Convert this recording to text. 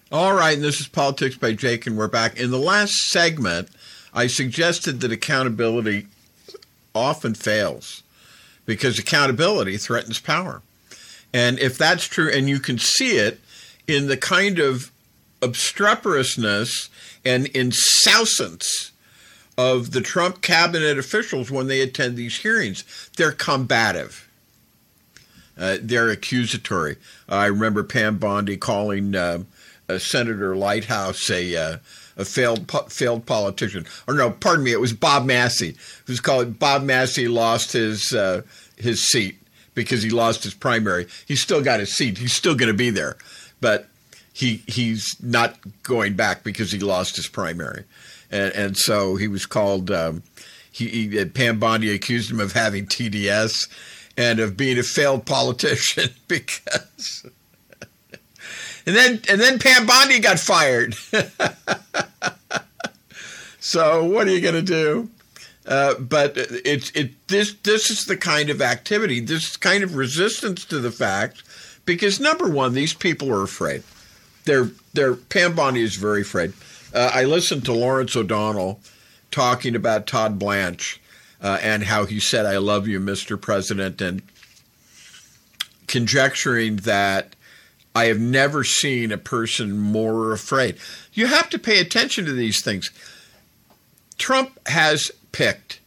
All right, and this is Politics by Jake, and we're back. In the last segment, I suggested that accountability often fails because accountability threatens power. And if that's true, and you can see it in the kind of obstreperousness and insouciance of the Trump cabinet officials when they attend these hearings, they're combative. They're accusatory. I remember Pam Bondi calling Senator Lighthouse a failed politician. Or no, pardon me, it was Bob Massey who's called. Bob Massey lost his seat because he lost his primary. He's still got his seat. He's still going to be there, but he's not going back because he lost his primary, and so he was called. Pam Bondi accused him of having TDS and of being a failed politician because. And then Pam Bondi got fired. So what are you going to do? But this is the kind of activity, this kind of resistance to the fact, because number one, these people are afraid. Pam Bondi is very afraid. I listened to Lawrence O'Donnell talking about Todd Blanche and how he said, "I love you, Mr. President," and conjecturing that I have never seen a person more afraid. You have to pay attention to these things. Trump has picked